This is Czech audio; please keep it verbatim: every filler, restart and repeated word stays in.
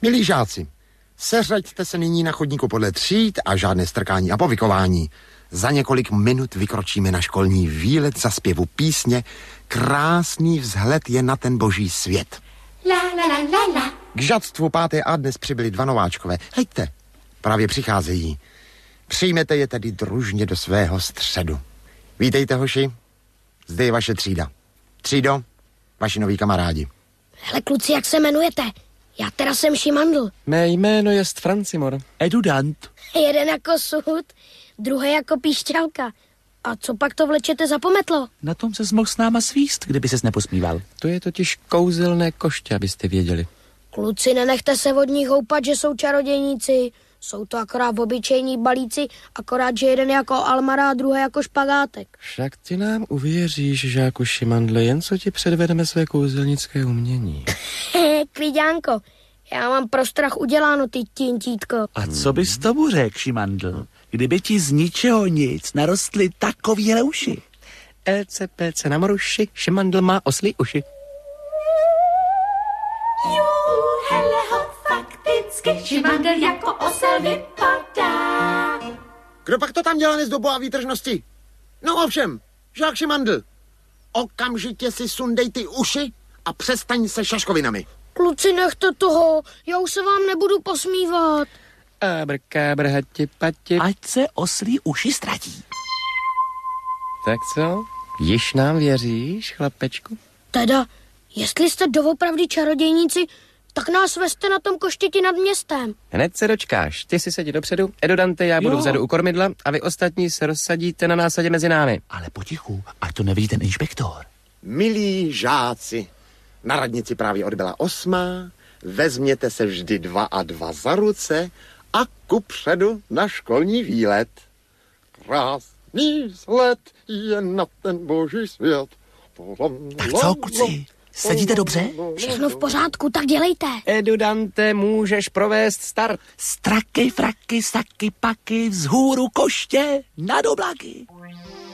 Milí žáci, seřaďte se nyní na chodníku podle tříd a žádné strkání a povykování. Za několik minut vykročíme na školní výlet za zpěvu písně Krásný vzhled je na ten boží svět. La, la, la, la, la. K žadstvu páté A dnes přibyli dva nováčkové. Hejte, právě přicházejí. Přijmete je tedy družně do svého středu. Vítejte, hoši, zde je vaše třída. Třído, vaši noví kamarádi. Hele, kluci, jak se jmenujete? Já teda jsem Šimandl. Mé jméno je Francimor. Edudant. Jeden jako sud, druhý jako píšťalka. A co pak to vlečete za pometlo? Na tom ses mohl s náma svíst, kdyby ses neposmíval. To je totiž kouzelné koště, abyste věděli. Kluci, nenechte se od nich houpat, že jsou čarodějníci. Jsou to akorát obyčejní balíci, akorát, že jeden jako almara a druhý jako špagátek. Však ty nám uvěříš, žáku Šimandle, jen co ti předvedeme své kouzelnické umění. Kvidánko, já mám pro strach uděláno, ty tintítko. A co bys tomu řekl, Šimandl, kdyby ti z ničeho nic narostly takovýhle uši? L C P C na moruši, Šimandl má oslí uši. Jú, hele ho, fakticky Šimandl jako osel vypadá. Kdo pak to tam dělá nezdobu a výtržnosti? No ovšem, žák Šimandl, okamžitě si sundej ty uši a přestaň se šaškovinami. Kluci, nechte toho, já už se vám nebudu posmívat. Abrkábr, hati, pati. Ať se oslí uši ztratí. Tak co? Již nám věříš, chlapečku? Teda, jestli jste doopravdy čarodějníci, tak nás vezte na tom koštěti nad městem. Hned se dočkáš. Ty si sedí dopředu, Edudante, já budu Jo. vzadu u kormidla a vy ostatní se rozsadíte na násadě mezi námi. Ale potichu, ať to nevidí ten inspektor. Milí žáci, na radnici právě odbyla osmá, vezměte se vždy dva a dva za ruce a kupředu na školní výlet. Krásný vzhled je na ten boží svět. Tak co, kluci, sedíte dobře? Všechno v pořádku, tak dělejte. Edudante, můžeš provést start. Straky, fraky, saky, paky, vzhůru koště, nad oblaky.